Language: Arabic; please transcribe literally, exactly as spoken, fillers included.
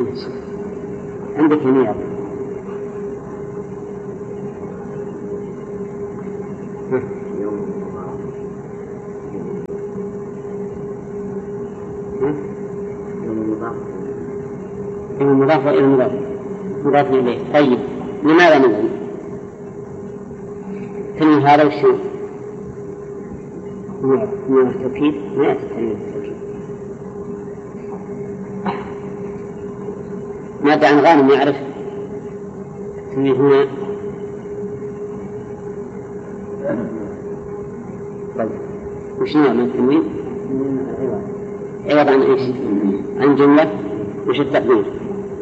عندك هنيئة يوم مضاف إلى المضاف مضاف إليه. طيب لماذا نقول تنوين هذا وشو من التوكيد ما يأتي تنوين التوكيد. ماذا عن غانم يعرف تنوين هنا؟ طيب وش نوع من التنوين؟ عوض عن إيش؟ عن جملة وش التقدير؟